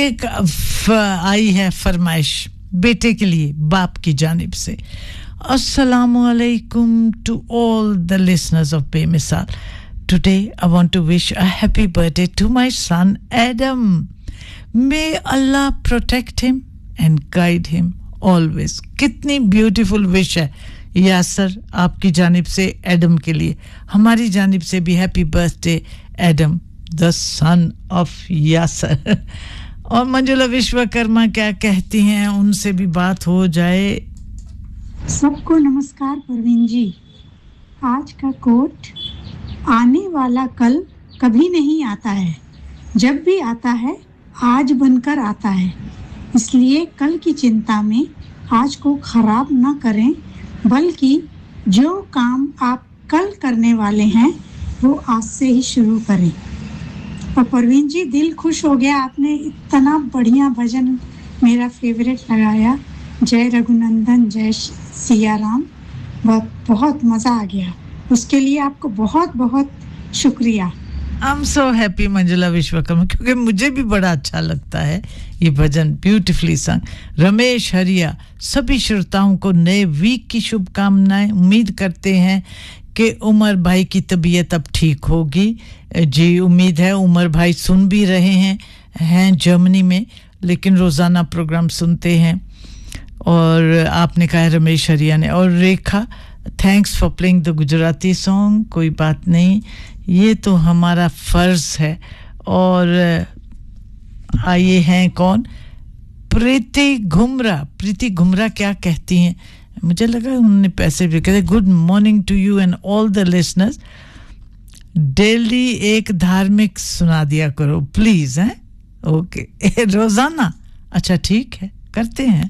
एक आई है फरमाइश बेटे के लिए बाप की जानिब से अस्सलामु अलैकुम to all the listeners of Bemisal. Today I want to wish a happy birthday to my son Adam. May Allah protect him and guide him always. कितनी beautiful wish है यासर आपकी जानिब से एडम के लिए हमारी जानिब से भी happy birthday Adam the son of यासर और मंजुला विश्वकर्मा क्या कहती हैं उनसे भी बात हो जाए सबको नमस्कार परवीन जी आज का कोट आने वाला कल कभी नहीं आता है जब भी आता है आज बनकर आता है इसलिए कल की चिंता में आज को खराब ना करें बल्कि जो काम आप कल करने वाले हैं वो आज से ही शुरू करें और परवीन जी दिल खुश हो गया आपने इतना बढ़िया भजन मेरा फेवरेट लगाया जय रघुनंदन जय सिया राम बहुत मजा आ गया उसके लिए आपको बहुत बहुत शुक्रिया I'm so happy Manjula Vishwakarma क्योंकि मुझे भी बड़ा अच्छा लगता है ये भजन ब्यूटीफुली संग रमेश हरिया सभी श्रोताओं को नए वीक की शुभकामनाएं उम्मीद करते हैं कि उमर भाई की तबीयत अब ठीक होगी जी उम्मीद है उमर भाई सुन भी रहे हैं जर्मनी में लेकिन रोजाना प्रोग्राम सुनते हैं और आपने कहा रमेश हरिया ने और रेखा thanks for playing the Gujarati song कोई बात नहीं ये तो हमारा फर्ज है और आए हैं कौन प्रीति घुमरा क्या कहती हैं मुझे लगा उन्होंने पैसे भी कहते good morning to you and all the listeners daily एक धार्मिक सुना दिया करो प्लीज हैं ओके रोजाना अच्छा ठीक है करते हैं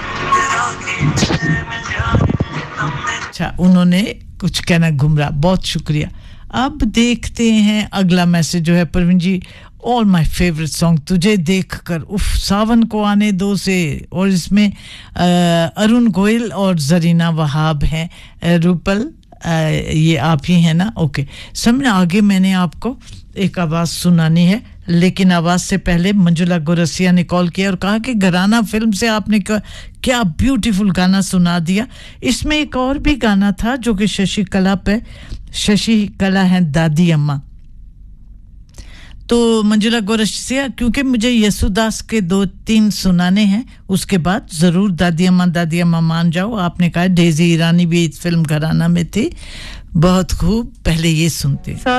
अच्छा उन्होंने कुछ कहना घुमरा बहुत शुक्रिया अब देखते हैं अगला मैसेज जो है Parveen ji all my favourite song तुझे देखकर उफ सावन को आने दो से और इसमें अरुण गोयल और जरीना वहाब हैं रूपल ये आप ही हैं ना ओके समझ आगे मैंने आपको एक आवाज सुनानी है लेकिन आवाज से पहले मंजुला गोरसिया ने कॉल किया और कहा कि घराना फिल्म से आपने क्या ब्यूटीफुल गाना सुना दिया इसमें एक और भी गाना था जो कि शशि कला है दादी अम्मा तो मंजुला गोरसिया क्योंकि मुझे यसुदास के 2-3 सुनाने हैं उसके बाद जरूर दादी अम्मा मान जाओ आपने कहा डेजी ईरानी भी इस फिल्म घराना में थी बहुत खूब पहले ये सुनते